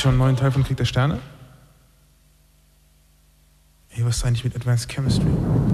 schon einen neuen Teil von Krieg der Sterne? Ey, was ist eigentlich mit Advanced Chemistry?